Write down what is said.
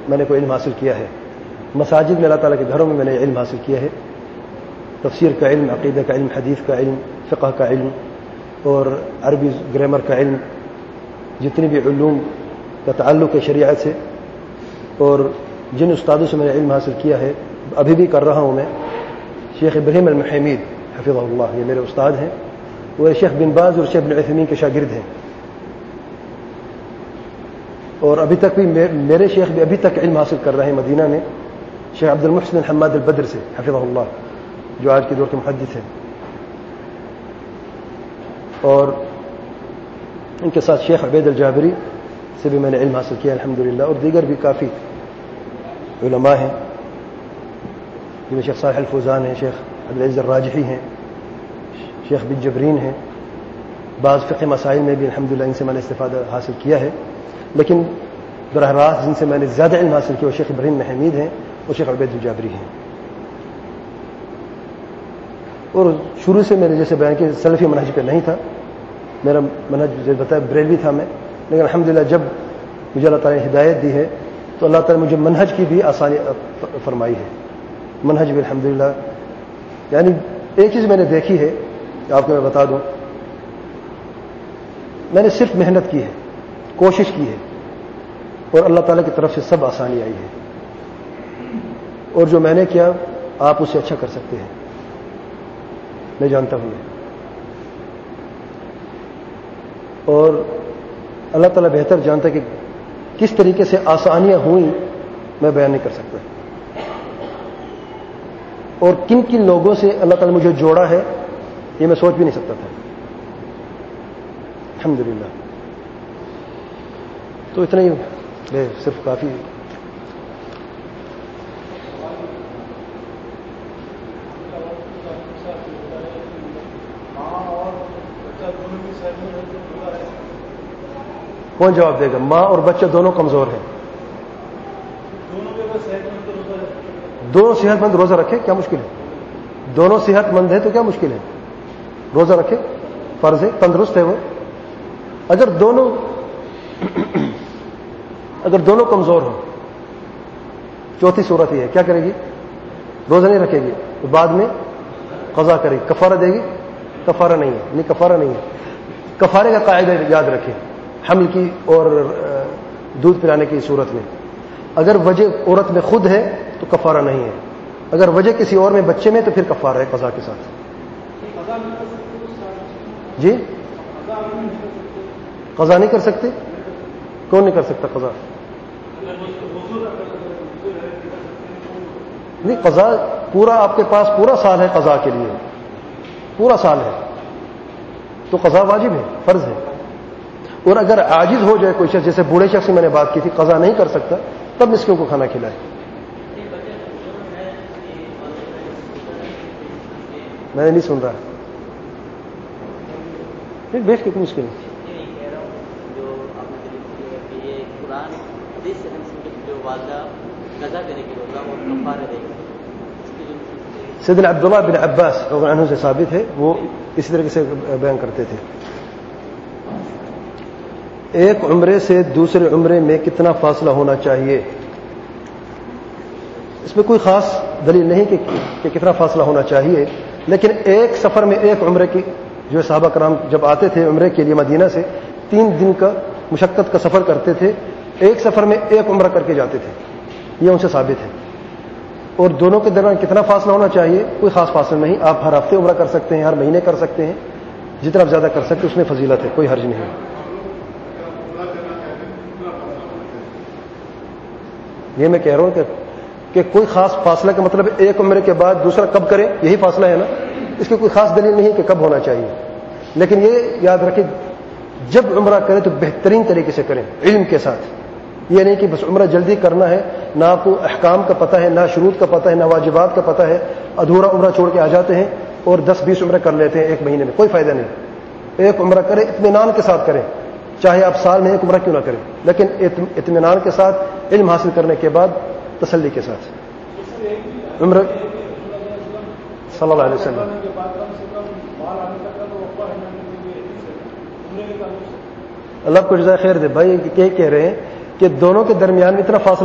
میں نے کوئی علم حاصل کیا ہے. مساجد میں اللہ تعالیٰ کے گھروں میں میں نے علم حاصل کیا ہے. تفسیر کا علم, عقیدہ کا علم, حدیث کا علم, فقہ کا علم اور عربی گرامر کا علم, جتنی بھی علوم کا تعلق ہے شریعت سے. اور جن استادوں سے میں نے علم حاصل کیا ہے, ابھی بھی کر رہا ہوں میں, شیخ ابراہیم المحیمید حفظہ اللہ, یہ میرے استاد ہیں. وہ شیخ بن باز اور شیخ بن عثیمین کے شاگرد ہیں. اور ابھی تک بھی میرے شیخ بھی ابھی تک علم حاصل کر رہے ہیں مدینہ میں, شیخ عبد المحسن حماد البدر سے حفظہ اللہ, جو آج کے دور کے محدث ہیں. اور ان کے ساتھ شیخ عبید الجابری سے بھی میں نے علم حاصل کیا الحمدللہ. اور دیگر بھی کافی علماء ہیں, جن میں شیخ صالح الفوزان ہیں, شیخ عبدالعزیز الراجحی ہیں, شیخ بن جبرین ہیں. بعض فقہ مسائل میں بھی الحمدللہ ان سے میں نے استفادہ حاصل کیا ہے. لیکن براہ راست جن سے میں نے زیادہ علم حاصل کیا وہ شیخ ابراہیم محمید ہیں اور شیخ عبید الجابری ہیں. اور شروع سے میں نے جیسے بیان کیا سلفی منہج پہ نہیں تھا, میرا منہج جیسے بتایا بریلوی تھا میں. لیکن الحمدللہ جب مجھے اللہ تعالیٰ نے ہدایت دی ہے تو اللہ تعالیٰ نے مجھے منہج کی بھی آسانی فرمائی ہے. منہج بھی الحمدللہ, یعنی ایک چیز میں نے دیکھی ہے آپ کو میں بتا دوں, میں نے صرف محنت کی ہے, کوشش کی ہے, اور اللہ تعالیٰ کی طرف سے سب آسانی آئی ہے. اور جو میں نے کیا آپ اس سے اچھا کر سکتے ہیں, میں جانتا ہوں. اور اللہ تعالیٰ بہتر جانتا ہے کہ کس طریقے سے آسانیاں ہوئیں, میں بیان نہیں کر سکتا. اور کن کن لوگوں سے اللہ تعالیٰ نے مجھے جوڑا ہے یہ میں سوچ بھی نہیں سکتا تھا الحمدللہ. تو اتنا ہی صرف کافی. کون جواب دے گا؟ ماں اور بچہ دونوں کمزور ہیں. دونوں صحت مند روزہ رکھے کیا مشکل ہے؟ دونوں صحت مند ہے تو کیا مشکل ہے؟ روزہ رکھے, فرض ہے, تندرست ہے وہ. اگر دونوں کمزور ہوں, چوتھی صورت یہ ہے, کیا کرے گی؟ روزہ نہیں رکھے گی تو بعد میں قضا کرے گی. کفارہ دے گی؟ کفارہ نہیں ہے, نہیں کفارہ نہیں ہے. کفارے کا قاعدہ یاد رکھیں حمل کی اور دودھ پلانے کی صورت میں. اگر وجہ عورت میں خود ہے تو کفارہ نہیں ہے, اگر وجہ کسی اور میں بچے میں تو پھر کفارہ ہے قضا کے ساتھ. جی قضا نہیں کر سکتے؟ کون نہیں کر سکتا قضا؟ نہیں, قضا پورا آپ کے پاس پورا سال ہے قضا کے لیے, پورا سال ہے تو قضا واجب ہے, فرض ہے. اور اگر عاجز ہو جائے کوئی شخص, جیسے بوڑھے شخص سے میں نے بات کی تھی, قضا نہیں کر سکتا, تب مسکینوں کو کھانا کھلائے. میں نہیں سن رہا, بیٹھ کے کوئی مشکل نہیں. سیدنا عبداللہ بن عباس رضی اللہ عنہ سے ثابت ہے, وہ اسی طریقے سے بیان کرتے تھے. ایک عمرے سے دوسرے عمرے میں کتنا فاصلہ ہونا چاہیے؟ اس میں کوئی خاص دلیل نہیں کہ کتنا فاصلہ ہونا چاہیے, لیکن ایک سفر میں ایک عمرے کی, جو صحابہ کرام جب آتے تھے عمرے کے لیے مدینہ سے 3 دن کا مشقت کا سفر کرتے تھے, ایک سفر میں ایک عمرہ کر کے جاتے تھے, یہ ان سے ثابت ہے. اور دونوں کے درمیان کتنا فاصلہ ہونا چاہیے؟ کوئی خاص فاصلہ نہیں, آپ ہر ہفتے عمرہ کر سکتے ہیں, ہر مہینے کر سکتے ہیں, جتنا آپ زیادہ کر سکتے ہیں اس میں فضیلت ہے, کوئی حرج نہیں ہے. یہ میں کہہ رہا ہوں کہ کوئی خاص فاصلہ کا مطلب ایک عمرے کے بعد دوسرا کب کریں, یہی فاصلہ ہے نا, اس کی کوئی خاص دلیل نہیں کہ کب ہونا چاہیے. لیکن یہ یاد رکھیں جب عمرہ کریں تو بہترین طریقے سے کریں, علم کے ساتھ. یہ نہیں کہ بس عمرہ جلدی کرنا ہے, نہ آپ کو احکام کا پتہ ہے, نہ شروط کا پتہ ہے, نہ واجبات کا پتہ ہے, ادھورا عمرہ چھوڑ کے آ جاتے ہیں اور 10-20 عمرہ کر لیتے ہیں ایک مہینے میں, کوئی فائدہ نہیں. ایک عمرہ کریں, اطمینان کے ساتھ کریں, چاہے آپ سال میں ایک عمرہ کیوں نہ کریں, لیکن اطمینان کے ساتھ, علم حاصل کرنے کے بعد تسلی کے ساتھ. عمرہ صلی اللہ علیہ وسلم اللہ کو جزائے خیر دے. بھائی یہ کہہ رہے ہیں کہ دونوں کے درمیان اتنا فاصلہ